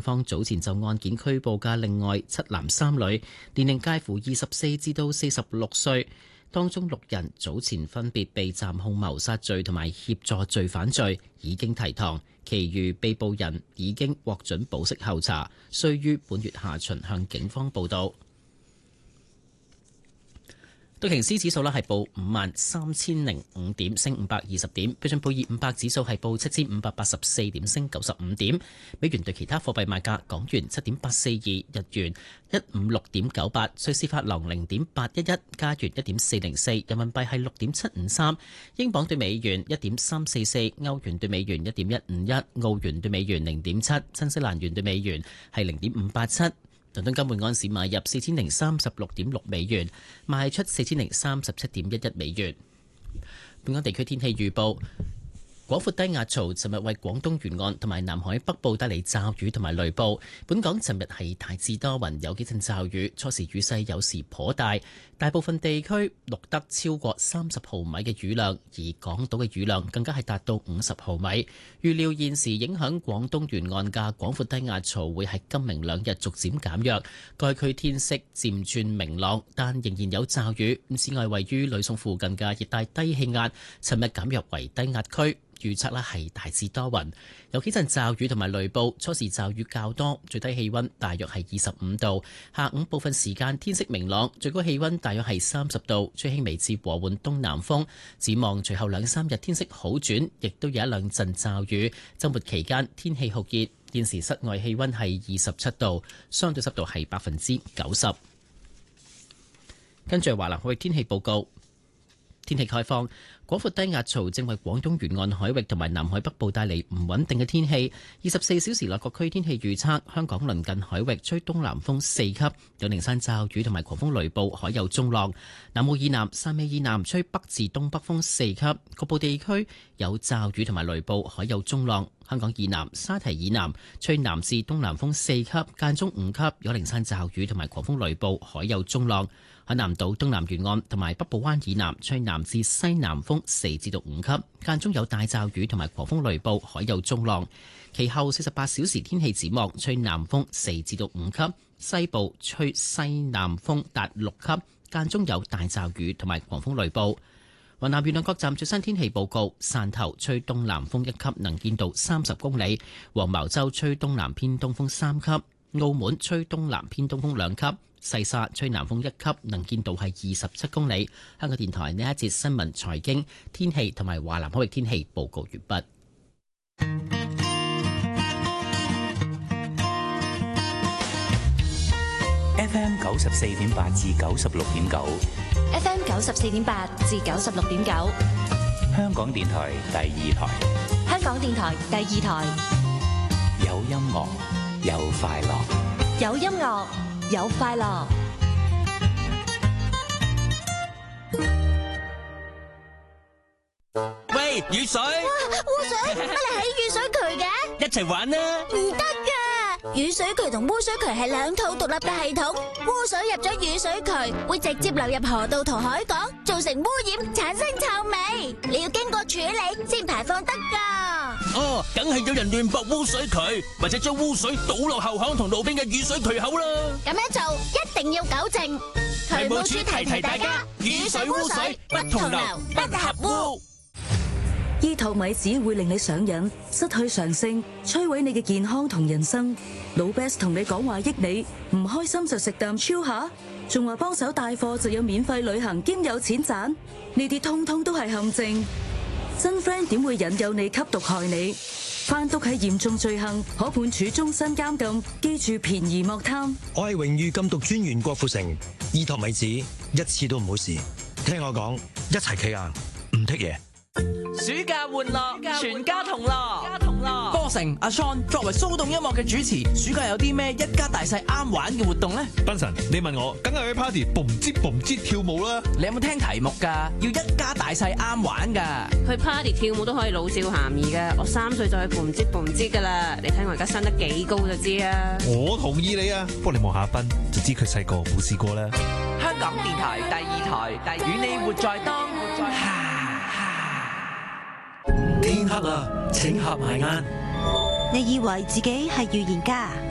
方早前就案件拘捕嘅另外7男3女，年齡介乎24至到46歲，當中6人早前分別被暫控謀殺罪同埋協助罪犯罪，已經提堂，其餘被捕人已經獲准保釋候查，須於本月下旬向警方報到。道瓊斯指數係報53,005點，升520點。標準普爾500指數係報7,584點，升95點。美元對其他貨幣賣價：港元7.842，日元156.98，瑞士法郎0.811，加元1.404，人民幣係6.753，英鎊對美元1.344，歐元對美元1.151，澳元對美元0.7，新西蘭元對美元係0.587。倫敦金每安士買入4036.6美元，賣出4037.11美元。本港地區天氣預報。廣闊低壓槽尋日為廣東沿岸同埋南海北部帶嚟驟雨同埋雷暴。本港尋日係大致多雲，有幾陣驟雨，初時雨勢有時頗大，大部分地區錄得超過30毫米嘅雨量，而港島嘅雨量更加係達到50毫米。預料現時影響廣東沿岸嘅廣闊低壓槽會喺今明兩日逐漸減弱，該區天色漸轉明朗，但仍然有驟雨。此外，位於呂宋附近嘅熱帶低氣壓尋日減弱為低壓區。預測呢係大致多雲，有幾陣驟雨同埋雷暴，初時驟雨較多，最低氣溫大約係25度。下午部分時間天色明朗，最高氣溫大約係30度，吹輕微至和緩東南風。展望隨後2-3日天色好轉，亦都有一兩陣驟雨。週末期間天氣酷熱，現時室外氣溫係27度，相對濕度係90%。跟住係華南海域天氣報告。天氣概況，廣闊低壓槽正為廣東沿岸海域同埋南海北部帶嚟唔穩定嘅天氣。24小時內各區天氣預測：香港鄰近海域吹東南風4級，有零散驟雨同埋狂風雷暴，海有中浪。南澳以南、汕尾以南吹北至東北風4級，局部地區有驟雨同埋雷暴，海有中浪。香港以南、沙堤以南吹南至東南風4級，間中5級，有零散驟雨同埋狂風雷暴，海有中浪。海南島東南沿岸同埋北部灣以南吹南至西南風4至到5級，間中有大驟雨同埋狂風雷暴，海有中浪。其後48小時天氣展望，吹南風4至到5級，西部吹西南風達6級，間中有大驟雨同埋狂風雷暴。雲南沿岸各站最新天氣報告：汕頭吹東南風1級，能見度30公里；黃茅洲吹東南偏東風3級；澳門吹東南偏東風2級；西沙吹南風1級，能見度係27公里。香港電台呢一節新聞財經天氣同埋華南海域天氣報告完畢。 FM 94.8至96.9 FM 94.8至96.9， 香港電台第2台。 香港電台第2台， 有音樂，有快樂， 有音樂，有快樂。 喂，雨水！ 哇，污水！乜你喺雨水渠嘅？ 一齊玩啦！ 唔得噶，雨水渠同污水渠係兩套獨立嘅系統。污水入咗雨水渠，會直接流入河道同海港，造成污染，產生臭味。你要經過處理先排放得噶。 哦，梗係有人亂駁污水渠，或者將污水倒落後巷同路邊嘅雨水渠口啦。 咁樣做一定要糾正。渠務署提提大家，雨水污水不同流，不合污。 醫托米只會令你上癮，失去常性，摧毀你嘅健康同人生。老 Best 同你講話益你，唔開心就食啖超下，仲話幫手帶貨就有免費旅行兼有錢賺，呢啲通通都係陷阱。真 friend 點會引誘你吸毒害你？販毒係嚴重罪行，可判處終身監禁。記住便宜莫貪。 我係榮譽禁毒專員郭富城，醫托米子一次都唔好試。聽我講，一齊企硬，唔剔嘢。 暑假玩樂，全家同樂。歌成阿 Sean 作為騷動音樂嘅主持，暑假有啲咩一家大細啱玩嘅活動呢？ 斌神，你問我，梗係去 party boom 接跳舞啦。 你有冇聽題目㗎？要一家大細啱玩㗎。 去 party 跳舞都可以老少咸宜㗎。我3歲就去boom接㗎啦。你睇我而家生得幾高就知啊。 我同意你啊，不過你望下斌就知佢細個冇試過啦。 香港電台第2台，與你活在當。 天黑啦，請合埋眼。 你以為自己係預言家？